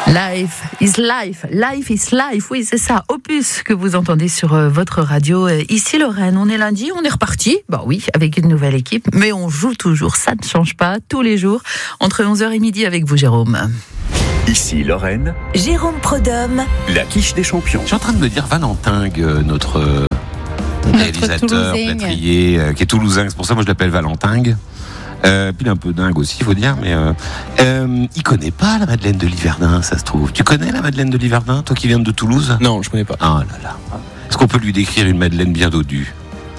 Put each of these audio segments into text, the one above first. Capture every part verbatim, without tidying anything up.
Life is life, life is life, oui c'est ça, Opus que vous entendez sur euh, votre radio. Euh, ici Lorraine, on est lundi, on est reparti, bah oui, avec une nouvelle équipe, mais on joue toujours, ça ne change pas, tous les jours, entre onze heures et midi avec vous Jérôme. Ici Lorraine, Jérôme Prodhomme, la quiche des champions. Je suis en train de me dire Valentin, notre, euh, réalisateur, plâtrier, euh, qui est toulousain, c'est pour ça que moi je l'appelle Valentin. Euh, puis il est un peu dingue aussi, il faut dire, mais euh, euh, il connaît pas la Madeleine de Liverdun, ça se trouve. Tu connais la Madeleine de Liverdun, toi qui viens de Toulouse? Non, je connais pas. Ah là là. Est-ce qu'on peut lui décrire une Madeleine bien dodue?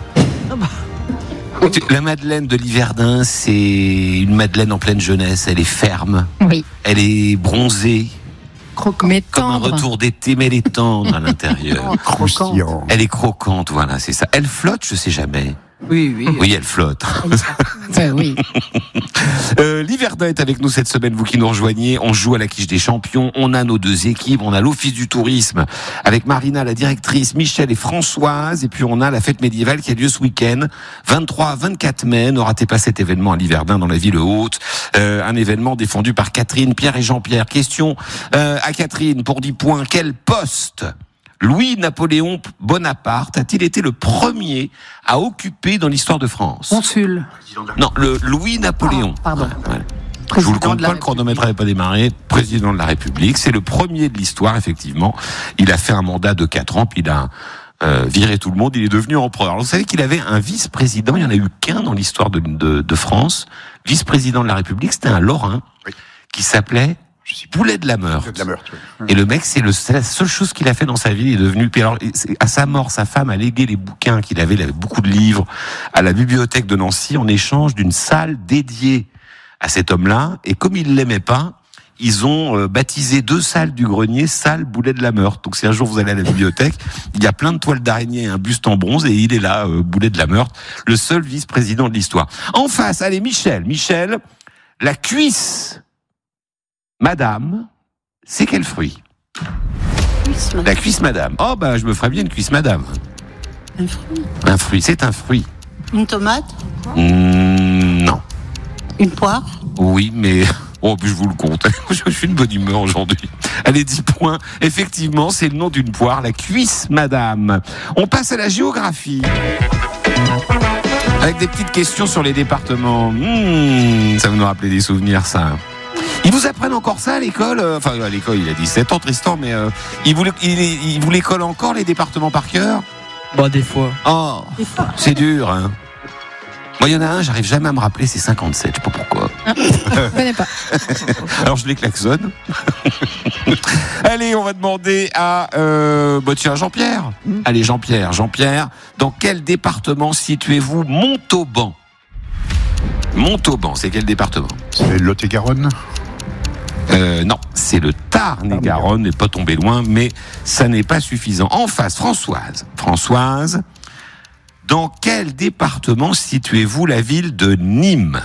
La Madeleine de Liverdun, c'est une Madeleine en pleine jeunesse. Elle est ferme. Oui. Elle est bronzée. Croquant. Mais comme un retour d'été, mais elle est tendre à l'intérieur. Croquant. Elle est croquante, voilà, c'est ça. Elle flotte, je sais jamais. Oui, oui. Oui, elle flotte. Euh, oui. euh, Liverdun est avec nous cette semaine, vous qui nous rejoignez. On joue à la quiche des champions. On a nos deux équipes. On a l'Office du tourisme avec Marina, la directrice, Michel et Françoise. Et puis on a la fête médiévale qui a lieu ce week-end, vingt-trois à vingt-quatre mai. Ne ratez pas cet événement à Liverdun dans la ville haute. Euh, un événement défendu par Catherine, Pierre et Jean-Pierre. Question euh, à Catherine pour dix points. Quel poste Louis-Napoléon Bonaparte a-t-il été le premier à occuper dans l'histoire de France? Consul. Non, le Louis-Napoléon. Ah, pardon. Ouais, ouais. Je vous le compte pas, le chronomètre n'avait pas démarré. Président de la République, c'est le premier de l'histoire, effectivement. Il a fait un mandat de quatre ans, puis il a euh, viré tout le monde, il est devenu empereur. Alors, vous savez qu'il avait un vice-président, il n'y en a eu qu'un dans l'histoire de, de, de France. Vice-président de la République, c'était un Lorrain, oui, qui s'appelait Boulet de la Meurthe. De la Meurthe, oui. Et le mec, c'est, le, c'est la seule chose qu'il a fait dans sa vie. Il est devenu. Puis alors, à sa mort, sa femme a légué les bouquins qu'il avait. Il avait beaucoup de livres à la bibliothèque de Nancy en échange d'une salle dédiée à cet homme-là. Et comme il l'aimait pas, ils ont euh, baptisé deux salles du grenier salle Boulet de la Meurthe. Donc si un jour vous allez à la bibliothèque, il y a plein de toiles d'araignée et un buste en bronze et il est là, euh, Boulet de la Meurthe, le seul vice-président de l'histoire. En face, allez, Michel. Michel, la cuisse. Madame, c'est quel fruit? Cuisse, La cuisse madame. Oh bah je me ferais bien une cuisse madame. Un fruit. Un fruit, c'est un fruit. Une tomate? Mmh, non. Une poire? Oui, mais... Oh, puis je vous le compte. Je suis de bonne humeur aujourd'hui. Allez, dix points. Effectivement, c'est le nom d'une poire, la cuisse madame. On passe à la géographie. Avec des petites questions sur les départements. Mmh, ça va nous rappeler des souvenirs, ça. Ils vous apprennent encore ça à l'école? Enfin, à l'école, il a dix-sept ans, Tristan, mais euh, ils vous, il, il vous les collent encore, les départements par cœur? Bah, des fois. Oh, c'est dur, hein. Moi, il y en a un, j'arrive jamais à me rappeler, c'est cinquante-sept, je sais pas pourquoi. Je connais pas. Alors, je les klaxonne. Allez, on va demander à... Euh, bah, tiens, Jean-Pierre. Mmh. Allez, Jean-Pierre. Jean-Pierre, dans quel département situez-vous Montauban? Montauban, c'est quel département? C'est le Lot-et-Garonne. Euh, non, c'est le Tarn-et-Garonne, n'est pas tombé loin, mais ça n'est pas suffisant. En face, Françoise. Françoise, dans quel département situez-vous la ville de Nîmes?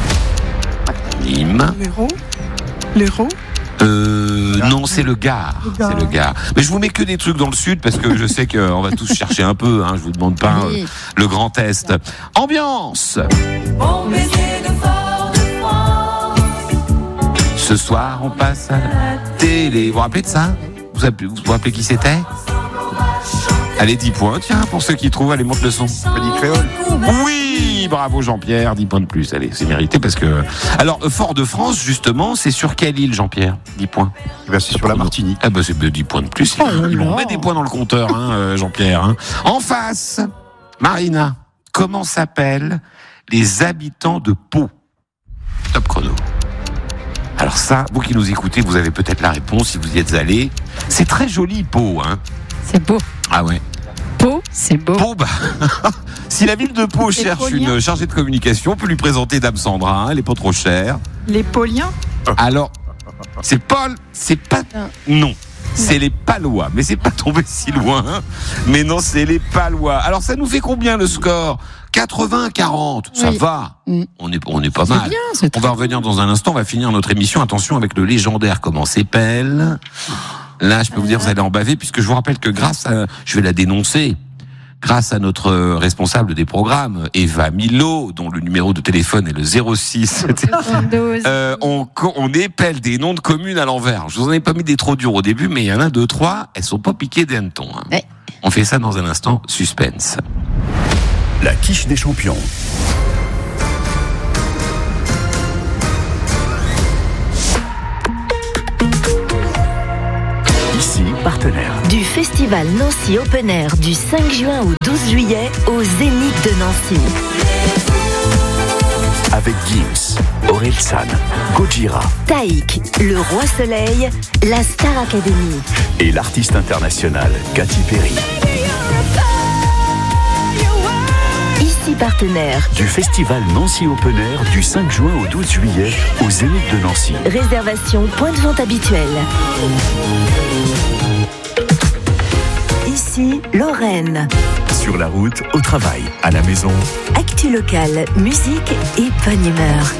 Nîmes. L'Hérault? L'Hérault? Euh, non, c'est le Gard. Le Gard. C'est le Gard. Mais je vous mets que des trucs dans le sud parce que je sais qu'on va tous chercher un peu. Hein, je vous demande pas oui. euh, le Grand Est. Ambiance. Bon baiser de Fort-de-France. Ce soir, on passe à la télé. Vous vous rappelez de ça? Vous vous, vous rappelez qui c'était? Allez, dix points. Tiens, pour ceux qui trouvent, allez, monte le son. Petit créole. Oui, bravo Jean-Pierre, dix points de plus. Allez, c'est mérité parce que... Alors, Fort-de-France, justement, c'est sur quelle île, Jean-Pierre? dix points. Eh ben, c'est sur la Martinique. Ah ben, c'est dix points de plus. Oh Ils vont mettre des points dans le compteur, hein, euh, Jean-Pierre. Hein. En face, Marina, comment s'appellent les habitants de Pau? Top chrono. Alors ça, vous qui nous écoutez, vous avez peut-être la réponse si vous y êtes allés. C'est très joli, Pau, hein. C'est beau. Ah ouais. Pau, c'est beau. Pau, bah, si la ville de Pau Les cherche Pauliens. une chargée de communication, on peut lui présenter Dame Sandra, hein, elle est pas trop chère. Les Pauliens? Alors, c'est Paul, c'est pas, non. C'est les Palois, mais c'est pas tombé si loin. Mais non, c'est les Palois. Alors ça nous fait combien le score? quatre-vingts à quarante, ça oui. va. Mm. On est, on est pas c'est mal. Bien, c'est on va revenir dans un instant, on va finir notre émission. Attention avec le légendaire Comment s'appelle. Là, je peux vous dire, vous allez en baver, puisque je vous rappelle que grâce à... Je vais la dénoncer. grâce à notre responsable des programmes, Eva Milo, dont le numéro de téléphone est le zéro six. euh, on, on épelle des noms de communes à l'envers. Je vous en ai pas mis des trop durs au début, mais il y en a deux, trois, elles sont pas piquées des hannetons. Hein. Ouais. On fait ça dans un instant, suspense. La quiche des champions. Ici, partenaire. Du festival Nancy Open Air du cinq juin au douze juillet au Zénith de Nancy. Avec Gims, Orelsan, Gojira Taïk, le Roi Soleil, la Star Academy. et l'artiste international Katy Perry. Ici partenaire. Du festival Nancy Open Air du cinq juin au douze juillet au Zénith de Nancy. Réservation point de vente habituel. Ici Lorraine. Sur la route, au travail, à la maison. Actu locale, musique et bonne humeur.